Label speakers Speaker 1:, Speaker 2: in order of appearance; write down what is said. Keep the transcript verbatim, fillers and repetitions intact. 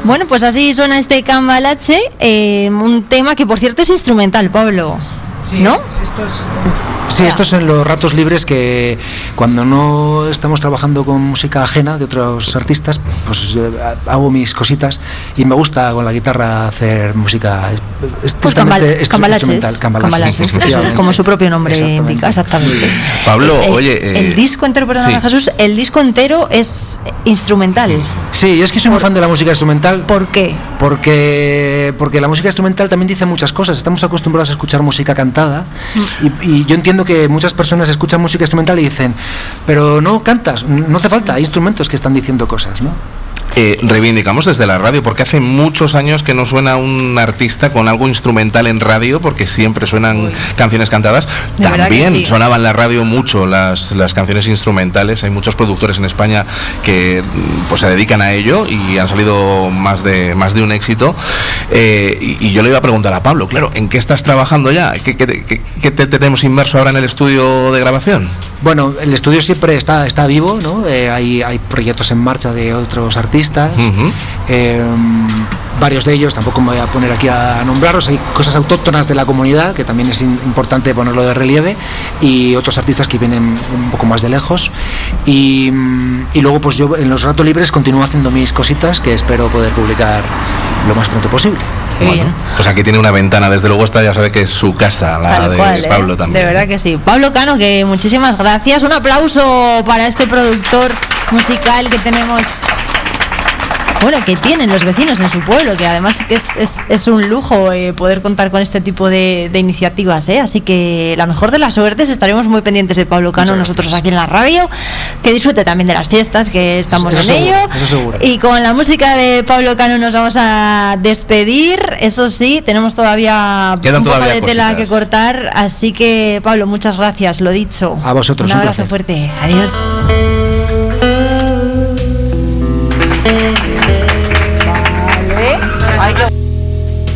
Speaker 1: Bueno, pues así suena este Cambalache, eh, un tema que por cierto es instrumental, Pablo.
Speaker 2: Sí,
Speaker 1: ¿no?
Speaker 2: Esto es, sí, esto es en los ratos libres, que cuando no estamos trabajando con música ajena de otros artistas, pues eh, hago mis cositas y me gusta con la guitarra hacer música estrictamente
Speaker 1: pues cambal,
Speaker 2: instrumental.
Speaker 1: Cambalaches, cambalaches, como su propio nombre exactamente. indica, exactamente.
Speaker 3: Pablo,
Speaker 1: el,
Speaker 3: oye...
Speaker 1: El, eh, el disco entero, perdón, sí. Jesús, el disco entero es instrumental.
Speaker 2: Sí, yo es que soy muy fan de la música instrumental.
Speaker 1: ¿Por qué?
Speaker 2: Porque, porque la música instrumental también dice muchas cosas. Estamos acostumbrados a escuchar música cantada mm. y, y yo entiendo que muchas personas escuchan música instrumental y dicen, pero no cantas, no hace falta, hay instrumentos que están diciendo cosas, ¿no?
Speaker 3: Eh, reivindicamos desde la radio, porque hace muchos años que no suena un artista con algo instrumental en radio, porque siempre suenan Uy. canciones cantadas. También sí. sonaban en la radio mucho las, las canciones instrumentales. Hay muchos productores en España que pues se dedican a ello y han salido más de más de un éxito. Eh, y, y yo le iba a preguntar a Pablo, claro, ¿en qué estás trabajando ya? ¿Qué, qué, qué, qué te tenemos inmerso ahora en el estudio de grabación?
Speaker 2: Bueno, el estudio siempre está, está vivo, ¿no? Eh, hay, hay proyectos en marcha de otros artistas, uh-huh. eh, varios de ellos, tampoco me voy a poner aquí a nombrarlos, hay cosas autóctonas de la comunidad, que también es in, importante ponerlo de relieve, y otros artistas que vienen un poco más de lejos, y, y luego pues yo en los ratos libres continúo haciendo mis cositas, que espero poder publicar lo más pronto posible.
Speaker 3: Bueno, pues aquí tiene una ventana, desde luego esta ya sabe que es su casa, la Tal de cual, Pablo ¿eh? también.
Speaker 1: De verdad que sí. Pablo Cano, que muchísimas gracias. Un aplauso para este productor musical que tenemos, bueno, que tienen los vecinos en su pueblo, que además es, es, es un lujo eh, poder contar con este tipo de, de iniciativas, ¿eh? Así que la mejor de las suertes, estaremos muy pendientes de Pablo Cano nosotros aquí en la radio, que disfrute también de las fiestas, que estamos eso en
Speaker 2: seguro,
Speaker 1: ello,
Speaker 2: eso seguro.
Speaker 1: Y con la música de Pablo Cano nos vamos a despedir, eso sí, tenemos todavía
Speaker 3: Quedan
Speaker 1: un poco
Speaker 3: todavía
Speaker 1: de tela
Speaker 3: cositas.
Speaker 1: que cortar, así que Pablo, muchas gracias, lo dicho.
Speaker 2: A vosotros,
Speaker 1: un abrazo
Speaker 2: un placer.
Speaker 1: fuerte, adiós.